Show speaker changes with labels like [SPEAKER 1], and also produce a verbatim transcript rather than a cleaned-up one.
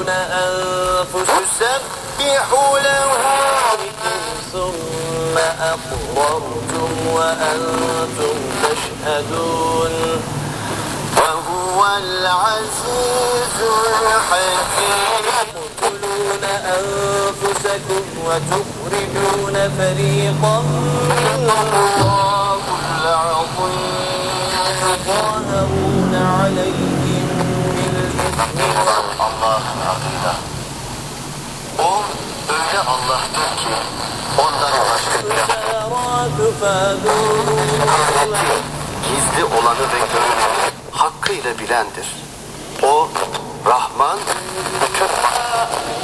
[SPEAKER 1] يسبح له ثم أقررتم وأنتم تشهدون وهو العزيز الحكيم تقتلون أنفسكم وتخرجون فريقا منهم الله العظيم ظاهرون عليهم بالإثم
[SPEAKER 2] Allah'ın adıyla. O öyle Allah'tır ki ondan başka laneti, gizli olanı ve görüneni hakkıyla bilendir. O Rahman, çok